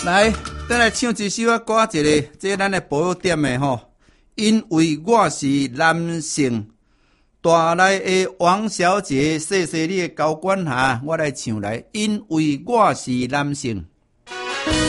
来，再来唱一首歌，一个，这咱的保佑点的吼。因为我是男性，大来的王小姐，谢谢你的高管下，我来唱来。因为我是男性。